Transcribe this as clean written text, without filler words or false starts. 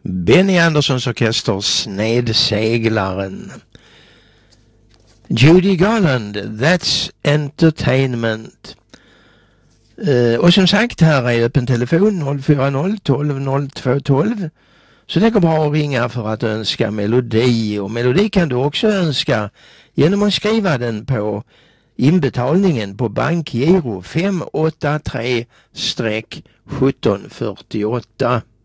Benny Anderssons orkester Snedseglaren. Judy Garland, That's Entertainment. Och som sagt, här är öppen telefon 040 12 02 12. Så det går bra att ringa för att önska melodi. Och melodi kan du också önska genom att skriva den på inbetalningen på bankgiro 583-1748.